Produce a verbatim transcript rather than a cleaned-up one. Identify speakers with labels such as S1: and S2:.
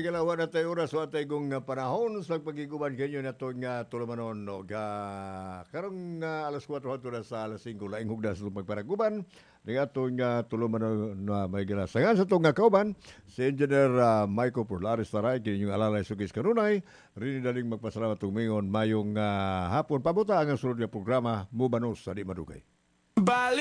S1: gilawa na tayo oras o tayo kong uh, panahon sa pagkikuban kanyo na itong uh, tulumanon. No? Uh, karong uh, alas kwatro hato na sa alas singko laing hugda sa itong pagparaguban. Ng atong uh, tulumanon na may gilasangan sa itong uh, kauban, si Engineer uh, Michael Purlaris Taray, kinyong alalay sugis kanunay. Rini daling magpasalamat tumingon mayong uh, hapon. Pabuta ang sunod na programa, Mubanos sa Di Madugay.